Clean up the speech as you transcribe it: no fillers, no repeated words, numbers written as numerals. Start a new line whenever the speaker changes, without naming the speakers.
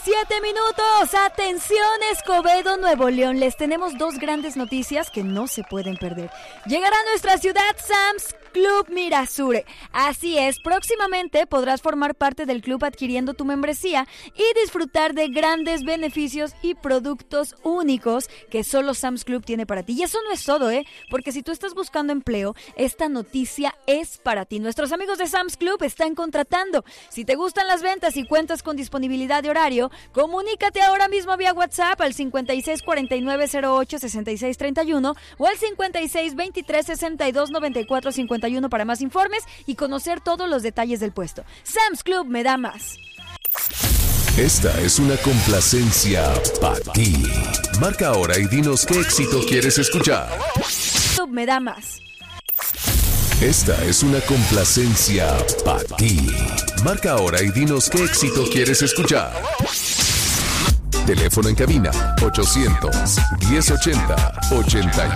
7 minutos, atención Escobedo, Nuevo León, les tenemos dos grandes noticias que no se pueden perder. Llegará a nuestra ciudad Sam's Club Mirasure. Así es, próximamente podrás formar parte del club adquiriendo tu membresía y disfrutar de grandes beneficios y productos únicos que solo Sam's Club tiene para ti. Y eso no es todo, porque si tú estás buscando empleo, esta noticia es para ti. Nuestros amigos de Sam's Club están contratando. Si te gustan las ventas y cuentas con disponibilidad de horario, comunícate ahora mismo vía WhatsApp al 5649086631 o al 5623629451 para más informes y conocer todos los detalles del puesto. Sam's Club me da más.
Esta es una complacencia para ti. Marca ahora y dinos qué éxito quieres escuchar.
Club me da más.
Esta es una complacencia para ti. Marca ahora y dinos qué éxito quieres escuchar. Teléfono en cabina 800 1080 80.